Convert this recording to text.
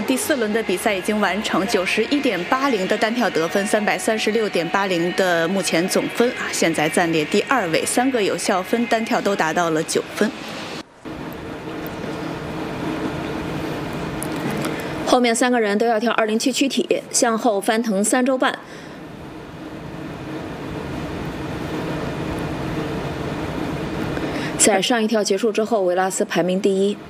第4轮的比赛已经完成，91.80的单跳得分，336.80的目前总分啊，现在暂列第2位，3个有效分单跳都达到了9分。 后面3个人都要跳207躯体，向后翻腾3周半。在上一跳结束之后，维拉斯排名第1。